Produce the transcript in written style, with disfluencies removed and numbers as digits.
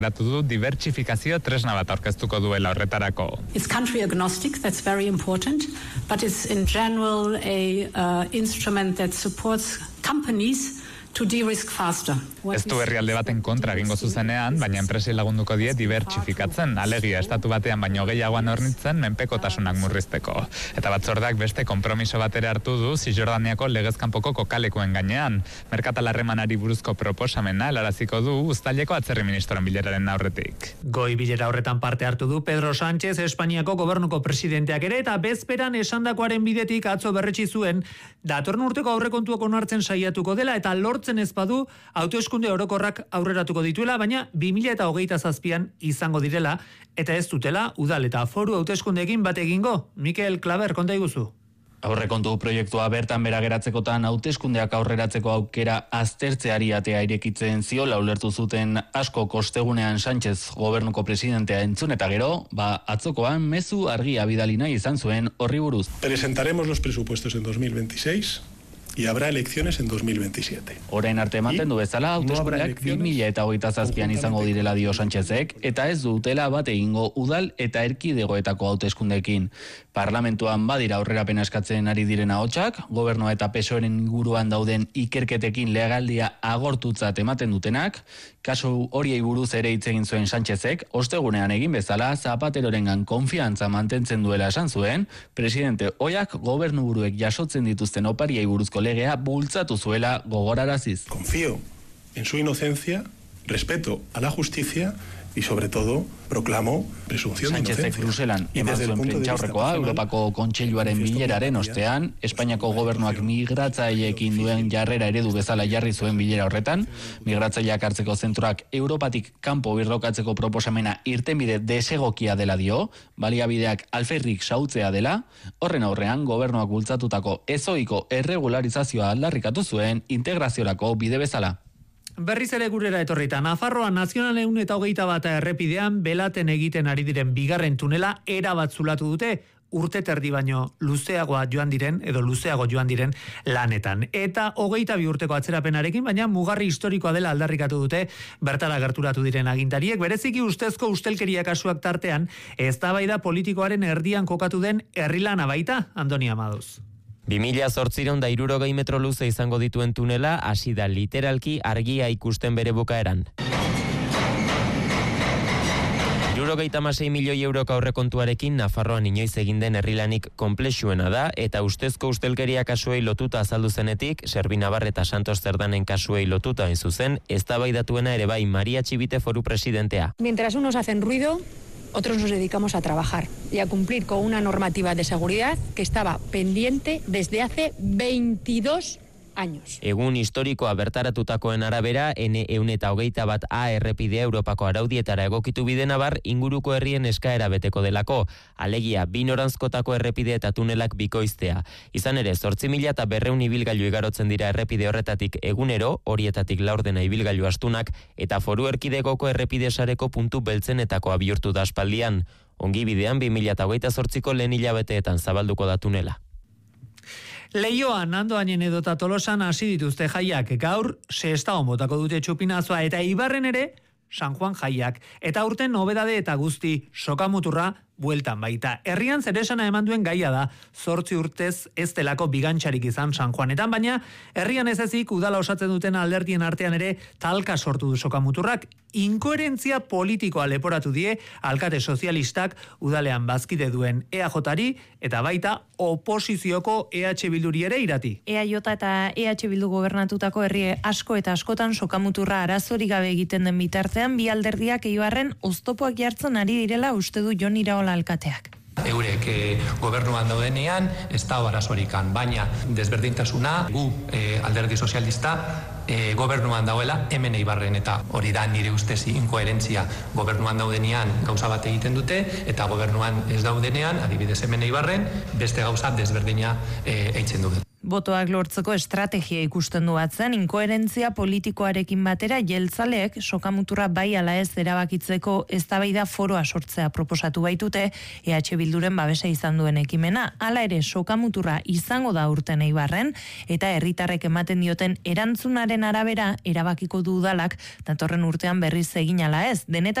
Datu du dibertsifikazio tresna bat aurkeztuko duela horretarako. It's country agnostic, that's very important, but it's in general a instrument that supports companies to de-risk faster. Ez du herrialde baten kontra egingo zuzenean, baina enpresei lagunduko die dibertsifikatzen, alegia estatu batean baino gehiagoan hornitzen menpekotasunak murrizteko. Eta batzordeak beste konpromiso batera hartu du Zisjordaniako legezkanpoko kokalekuen gainean. Merkatalarremanari buruzko proposamena helaraziko du uztaileko atzerri ministroen bileraren aurretik. Goi bilera horretan parte hartu du Pedro Sánchez, Espainiako gobernuko presidenteak ere, eta bezperan esandakoaren bidetik atzo berretsi zuen, datorren urteko aurrekontuak onartzen saiatuko dela eta lortzen ez badu hauteskunde orokorrak aurreratuko dituela, baina 2027an izango direla eta ez dutela udal eta foru hauteskundeekin bat egingo. Mikel Klaber, konta iguzu. Aurrekontu proiektua bertan bera geratzekotan hauteskundeak aurreratzeko aukera aztertzeari atea irekitzen ziola ulertu zuten asko kostegunean Sánchez gobernuko presidentea entzun eta gero, atzokoan mezu argia bidali nahi izan zuen horri buruz. Presentaremos los presupuestos en 2026 y habrá elecciones en 2027. Orain arte ematen du bezala hauteskundeak 2027an izango direla dio Sánchezek eta ez dutela bat egingo udal eta erkidegoetako hauteskundeekin. Parlamentuan badira aurrerapena eskatzen ari diren ahotsak, gobernua eta PSOEren inguruan dauden ikerketekin legaldia agortutzat ematen dutenak, kasu horiei buruz ere hitz egin zuen Sánchezek, ostegunean egin bezala Zapaterorengan konfiantza mantentzen duela esan zuen, presidente ohiak gobernuburuek jasotzen dituzten opariei buruzko legea bultzatu zuela gogoraraziz. Confío en su inocencia, respeto a la justicia y sobre todo proclamo presunción de inocencia. Sánchezek Bruselan eman zuen prentsaurrekoa Europako Kontseiluaren bileraren ostean, Espainiako gobernuak migratzaileekin duen jarrera eredu bezala jarri zuen bilera horretan, migratzaileak hartzeko zentroak Europatik kanpo birrokatzeko proposamena irtenbide desegokia dela dio, baliabideak alferrik xautzea dela, horren aurrean gobernuak bultzatutako ezohiko erregularizazioa aldarrikatu zuen integraziorako bide bezala. Berriz ere gurera etorrita, Nafarroa Nazional 121 errepidean belaten egiten ari diren bigarren tunela erabat zulatu dute, urte terdi baino luzeago joan diren lanetan. Eta 22 urteko atzerapenarekin, baina mugarri historikoa dela aldarrikatu dute bertara gerturatu diren agintariek, bereziki ustezko ustelkeria kasuak tartean, eztabaida politikoaren erdian kokatu den herrilana baita, Andoni Amaduz. 2860 metro luze izango dituen tunela hasi da literalki argia ikusten bere bukaeran. 76 milioi euroko aurrekontuarekin Nafarroan inoiz egin den herrilanik konplexuena da eta ustezko ustelkeria kasuei lotuta azaldu zenetik, Serbinabar eta Santos Zerdanen kasuei lotuta hain zuzen, eztabaidatuena ere bai Maria Txibite foru presidentea. Mientras unos hacen ruido, otros nos dedicamos a trabajar y a cumplir con una normativa de seguridad que estaba pendiente desde hace 22 años. Egun historikoa bertaratutakoen arabera, N121A errepidea Europako araudietara egokitu bidena bar, inguruko herrien eskaera beteko delako, alegia binoranzkotako errepide eta tunelak bikoiztea. Izan ere, 8.200 ibilgailu igarotzen dira errepide horretatik egunero, horietatik laurdena ibilgailu astunak, eta foru erkidegoko errepide sareko puntu beltzenetakoa bihurtu da aspaldian. Ongi bidean 2028ko lehen hilabeteetan zabalduko da tunela. Leioan, Andoainen edota Tolosan hasi dituzte jaiak, gaur Sestaon botako dute txupinazoa eta Ibarren ere San Juan jaiak. Eta urten nobedade eta guzti sokamuturra bueltan baita. Herrian zeresana eman duen gaia da, 8 urtez ez delako bigantxarik izan San Juanetan, baina herrian ez ezik udala osatzen duten alderdien artean ere talka sortu du sokamuturrak, inkoherentzia politikoa leporatu die alkate sozialistak udalean bazkide duen EAJ-ari eta baita oposizioko EH Bilduri ere irati. EAJ eta EH Bildu gobernatutako herri asko eta askotan sokamuturra arazorik gabe egiten den bitartean, bi alderdiak Eibarren oztopoak jartzen ari direla uste du Jon Iraola alkateak. Eurek gobernuan daudenean ez da arazorikan, baina desberdintasuna gu alderdi sozialista gobernuan dauela hemen Eibarren, eta hori da nire ustez inkoherentzia. Gobernuan daudenean gauza bat egiten dute eta gobernuan ez daudenean, adibidez hemen Eibarren, beste gauza desberdina eitzen dute. botoak lortzeko estrategia ikusten du batzen, inkoherentzia politikoarekin batera jeltzaleek sokamuturra bai ala ez erabakitzeko eztabaida foroa sortzea proposatu baitute EH Bilduren babesa izan duen ekimena. Hala ere sokamuturra izango da urten Eibarren eta herritarrek ematen dioten erantzunaren arabera erabakiko du udalak datorren urtean berriz egin ala ez.